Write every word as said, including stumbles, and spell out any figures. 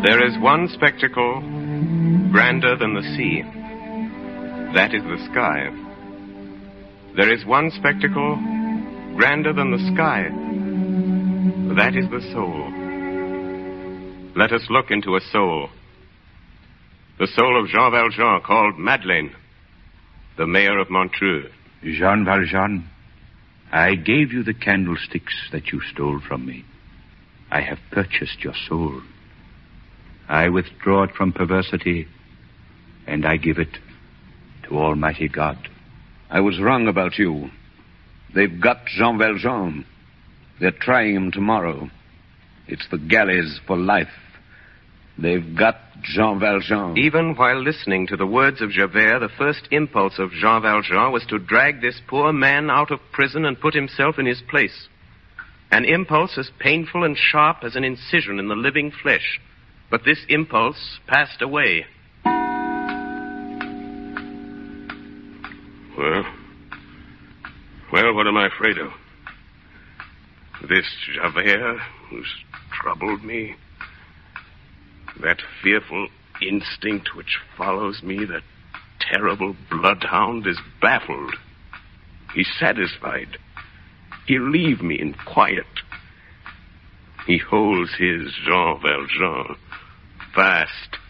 There is one spectacle grander than the sea. That is the sky. There is one spectacle grander than the sky. That is the soul. Let us look into a soul. The soul of Jean Valjean, called Madeleine, the mayor of Montreux. Jean Valjean, I gave you the candlesticks that you stole from me. I have purchased your soul. I withdraw it from perversity, and I give it to Almighty God. I was wrong about you. They've got Jean Valjean. They're trying him tomorrow. It's the galleys for life. They've got Jean Valjean. Even while listening to the words of Javert, the first impulse of Jean Valjean was to drag this poor man out of prison and put himself in his place. An impulse as painful and sharp as an incision in the living flesh. But this impulse passed away. Well, well, what am I afraid of? This Javert who's troubled me? That fearful instinct which follows me, that terrible bloodhound, is baffled. He's satisfied. He'll leave me in quiet. He holds his Jean Valjean fast